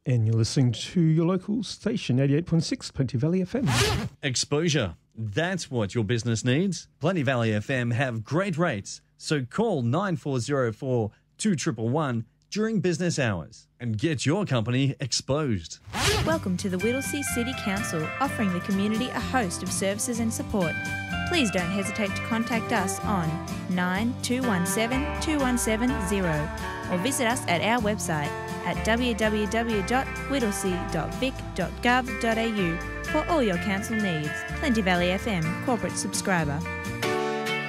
And you're listening to your local station, 88.6 Plenty Valley FM. Exposure. That's what your business needs. Plenty Valley FM have great rates, so call 9404 2111 during business hours and get your company exposed. Welcome to the Whittlesea City Council, offering the community a host of services and support. Please don't hesitate to contact us on 9217 2170 or visit us at our website at www.whittlesea.vic.gov.au for all your council needs. Plenty Valley FM, corporate subscriber.